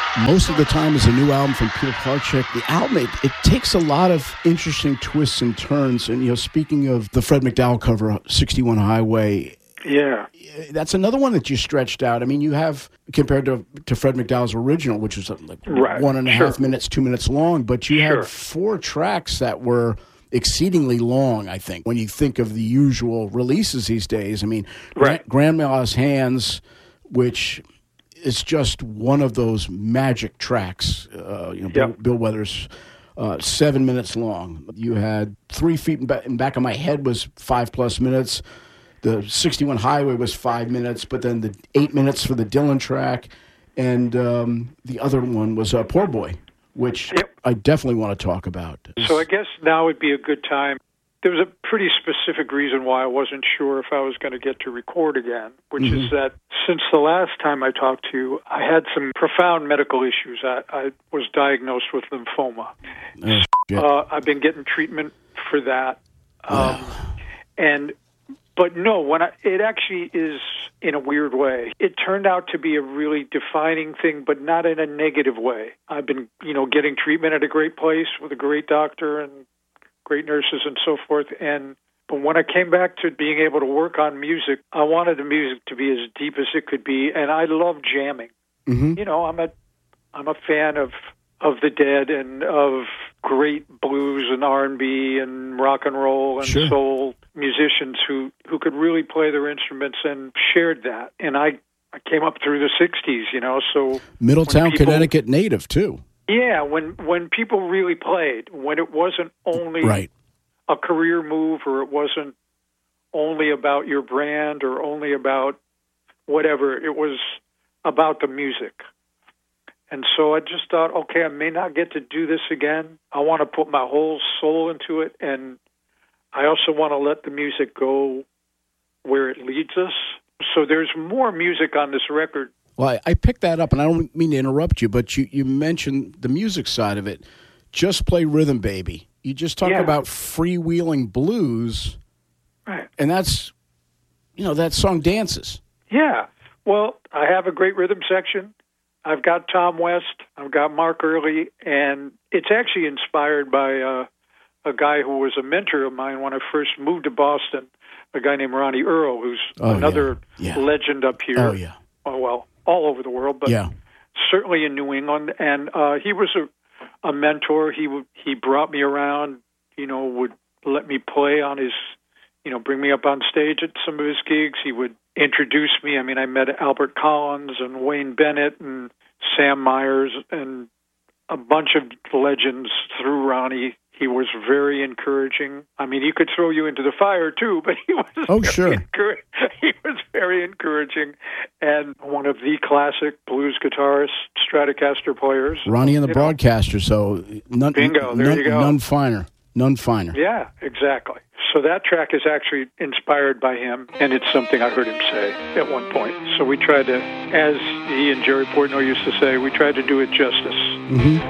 Most of the time is a new album from Peter Parchak. The album, it takes a lot of interesting twists and turns. And, speaking of the Fred McDowell cover, 61 Highway, yeah, that's another one that you stretched out. I mean, you have, compared to Fred McDowell's original, which was like 1.5 minutes, 2 minutes long, but you had 4 tracks that were exceedingly long, I think, when you think of the usual releases these days. I mean, Grandma's Hands, which is just one of those magic tracks. Bill Weathers, 7 minutes long. You had 3 Feet in Back of My Head was 5+ minutes. The 61 Highway was 5 minutes, but then the 8 minutes for the Dylan track, and the other one was Poor Boy, which I definitely want to talk about. So I guess now would be a good time. There was a pretty specific reason why I wasn't sure if I was going to get to record again, which is that since the last time I talked to you, I had some profound medical issues. I was diagnosed with lymphoma. I've been getting treatment for that. It actually is in a weird way. It turned out to be a really defining thing, but not in a negative way. I've been, getting treatment at a great place with a great doctor and great nurses and so forth. But when I came back to being able to work on music, I wanted the music to be as deep as it could be, and I love jamming. Mm-hmm. I'm a fan of the Dead and of great blues and R&B and rock and roll and soul musicians who could really play their instruments and shared that. And I came up through the 60s, so Middletown, Connecticut native too. Yeah, when people really played, when it wasn't only a career move, or it wasn't only about your brand or only about whatever, it was about the music. And so I just thought, okay, I may not get to do this again. I want to put my whole soul into it, and I also want to let the music go where it leads us. So there's more music on this record. Well, I picked that up, and I don't mean to interrupt you, but you mentioned the music side of it. Just Play Rhythm, Baby. You just talk about freewheeling blues, and that's, that song dances. Yeah. Well, I have a great rhythm section. I've got Tom West. I've got Mark Early, and it's actually inspired by a guy who was a mentor of mine when I first moved to Boston, a guy named Ronnie Earl, who's another legend up here. Oh, yeah. Well, all over the world, but certainly in New England. And he was a mentor. He brought me around, would let me play on his, bring me up on stage at some of his gigs. He would introduce me. I mean, I met Albert Collins and Wayne Bennett and Sam Myers and a bunch of legends through Ronnie. He was very encouraging. I mean, he could throw you into the fire, too, but he was he was very encouraging, and one of the classic blues guitarist, Stratocaster players. Ronnie and the Broadcaster, so bingo, there you go. None finer. Yeah, exactly. So that track is actually inspired by him, and it's something I heard him say at one point. So we tried to, as he and Jerry Portnoy used to say, we tried to do it justice. Mm-hmm.